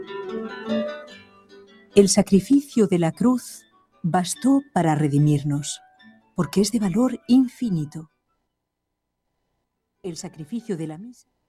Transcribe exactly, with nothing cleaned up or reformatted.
El sacrificio de la cruz bastó para redimirnos, porque es de valor infinito. El sacrificio de la misa